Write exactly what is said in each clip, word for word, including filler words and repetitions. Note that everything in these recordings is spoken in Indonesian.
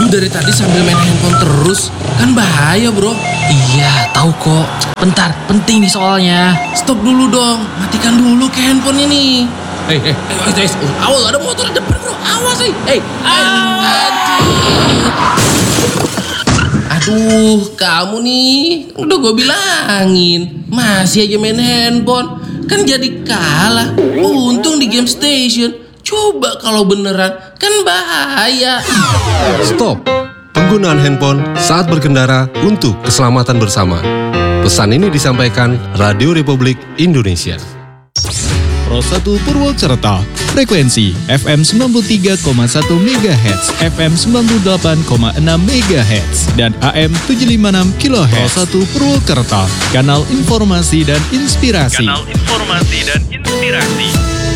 Lu dari tadi sambil main handphone terus, kan bahaya bro. Iya, tahu kok. Bentar, penting nih soalnya. Stop dulu dong, matikan dulu ke handphone ini. Hei, hei, hei, hei, awas ada motor di depan bro, awas hei. Hei, aduh, kamu nih, udah gue bilangin, masih aja main handphone, kan jadi kalah. Untung di game station. Coba kalau beneran, kan bahaya. Stop penggunaan handphone saat berkendara untuk keselamatan bersama. Pesan ini disampaikan Radio Republik Indonesia. Pro satu Purwokerto, frekuensi F M sembilan puluh tiga koma satu megahertz, F M sembilan puluh delapan koma enam megahertz, dan A M tujuh lima enam kilohertz. Pro satu Purwokerto, kanal informasi dan inspirasi. Kanal informasi dan inspirasi.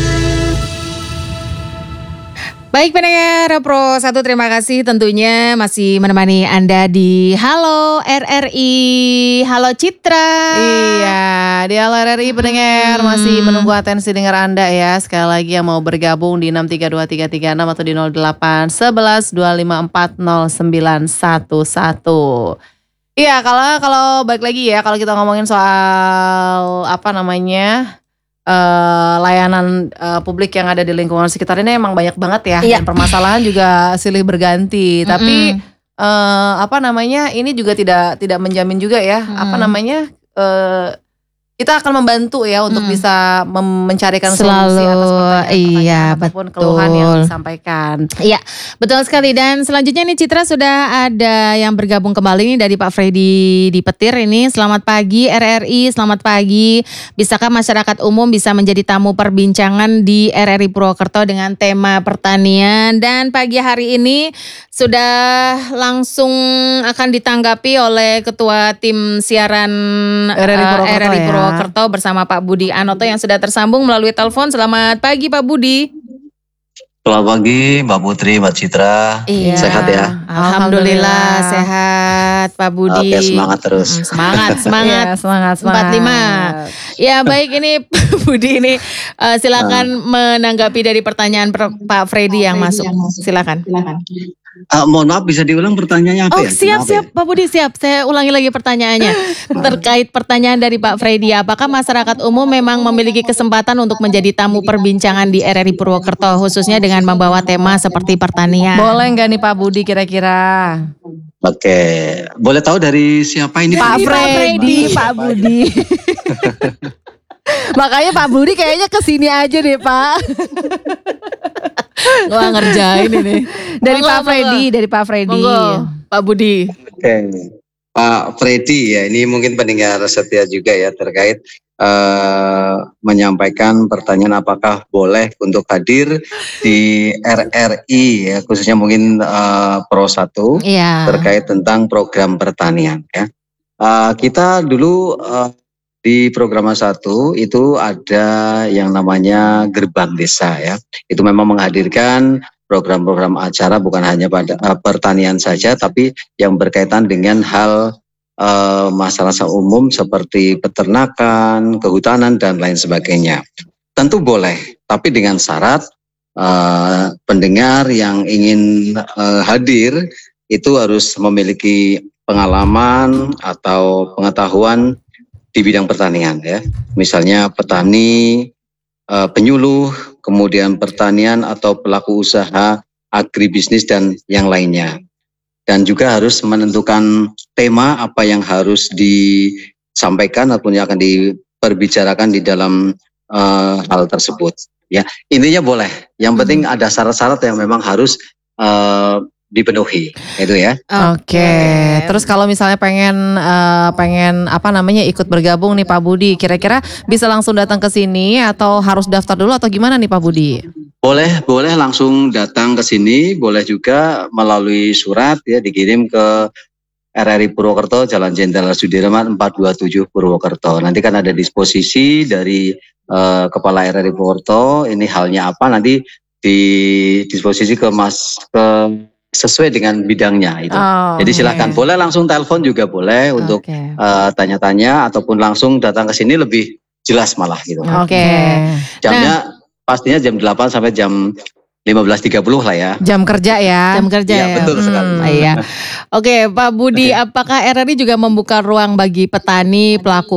Baik pendengar Pro satu, terima kasih tentunya masih menemani Anda di Halo R R I, Halo Citra. Iya, di Halo R R I pendengar hmm. masih menunggu atensi dengar Anda ya. Sekali lagi yang mau bergabung di enam tiga dua tiga tiga enam atau di nol delapan satu satu dua lima empat nol sembilan satu satu. Iya, kalau kalau balik lagi ya, kalau kita ngomongin soal apa namanya? Uh, layanan uh, publik yang ada di lingkungan sekitar ini emang banyak banget ya, iya. Dan permasalahan juga silih berganti. Mm-hmm. Tapi uh, apa namanya ini juga tidak tidak menjamin juga ya, mm. apa namanya uh, kita akan membantu ya untuk hmm. bisa mem- mencarikan selalu, solusi atas pertanyaan-pertanyaan iya, ataupun betul. keluhan yang disampaikan. Iya, betul sekali. Dan selanjutnya nih Citra sudah ada yang bergabung kembali nih dari Pak Freddy di Petir ini. Selamat pagi R R I, selamat pagi. Bisakah masyarakat umum bisa menjadi tamu perbincangan di R R I Purwokerto dengan tema pertanian? Dan pagi hari ini sudah langsung akan ditanggapi oleh Ketua Tim Siaran R R I Purwokerto, uh, R R I Purwokerto ya. bersama Pak Budi Anoto yang sudah tersambung melalui telepon. Selamat pagi Pak Budi. Selamat pagi Mbak Putri, Mbak Citra. Iya. Sehat ya? Alhamdulillah sehat Pak Budi. Oke, semangat terus. Hmm, semangat, semangat. Ya, semangat, semangat. empat lima. Ya baik, ini Pak Budi ini uh, silakan uh. menanggapi dari pertanyaan per, Pak Freddy yang masuk. Silakan. Silakan. Uh, mohon maaf, bisa diulang pertanyaannya apa oh, ya? Oh siap, siap ya? Pak Budi, siap. Saya ulangi lagi pertanyaannya. Terkait pertanyaan dari Pak Freddy, apakah masyarakat umum memang memiliki kesempatan untuk menjadi tamu perbincangan di R R I Purwokerto, khususnya dengan membawa tema seperti pertanian? Boleh nggak nih Pak Budi kira-kira? Oke, boleh tahu dari siapa ini? Pak Freddy, Pak Budi. Makanya Pak Budi kayaknya kesini aja deh Pak. Wah ngerjain ini. Dari monggo, Pak Freddy, monggo. dari Pak Freddy. Monggo, Pak Budi. Oke, Pak Freddy ya, ini mungkin pendengar setia juga ya terkait uh, menyampaikan pertanyaan apakah boleh untuk hadir di R R I ya, khususnya mungkin uh, Pro satu yeah. terkait tentang program pertanian ya. Uh, kita dulu uh, di program satu itu ada yang namanya Gerbang Desa ya. Itu memang menghadirkan program-program acara bukan hanya pada uh, pertanian saja, tapi yang berkaitan dengan hal uh, masalah umum seperti peternakan, kehutanan dan lain sebagainya. Tentu boleh, tapi dengan syarat uh, pendengar yang ingin uh, hadir itu harus memiliki pengalaman atau pengetahuan di bidang pertanian ya, misalnya petani, e, penyuluh, kemudian pertanian atau pelaku usaha agribisnis dan yang lainnya. Dan juga harus menentukan tema apa yang harus disampaikan ataupun yang akan diperbicarakan di dalam e, hal tersebut. Ya, intinya boleh. Yang penting ada syarat-syarat yang memang harus e, dipenuhi, itu ya. Oke. Okay. Terus kalau misalnya pengen uh, pengen apa namanya ikut bergabung nih Pak Budi, kira-kira bisa langsung datang ke sini atau harus daftar dulu atau gimana nih Pak Budi? Boleh, boleh langsung datang ke sini, boleh juga melalui surat ya dikirim ke R R I Purwokerto, Jalan Jenderal Sudirman empat dua tujuh Purwokerto. Nanti kan ada disposisi dari uh, Kepala R R I Purwokerto, ini halnya apa nanti di disposisi ke Mas ke sesuai dengan bidangnya itu. Oh, jadi silakan okay. Boleh langsung telepon juga boleh untuk okay. uh, tanya-tanya ataupun langsung datang ke sini lebih jelas malah gitu. Oke. Okay. Jamnya nah. pastinya jam delapan sampai jam lima belas tiga puluh lah ya. Jam kerja ya. Jam kerja Iya, ya. betul sekali. Hmm, iya. Oke, Pak Budi, apakah R R I juga membuka ruang bagi petani, pelaku